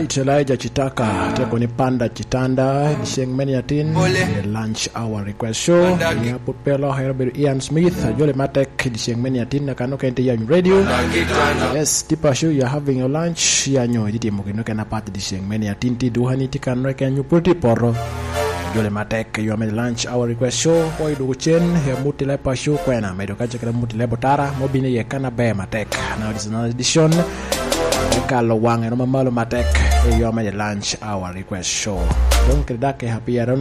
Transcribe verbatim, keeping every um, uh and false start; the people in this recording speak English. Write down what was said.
Reverend Elijah Chitaka teko ni panda chitanda disheng meniatin the lunch hour request show ya pupelo Herbert Ian Smith jole matek disheng meniatin na kano kente ya radio. Yes, tipa show you are having your lunch ya nyo diti mo kino kana pat disheng meniatin ti duhani tikan rek nyu pulti poro jole matek you am lunch hour request show boy do chen ya mutile pa show kwena medo kaje kala mutile botara mobine ye kana be matek. Now this is another edition Kalo wang eno mamalo matek yo me lunch hour request show. Don't credake happy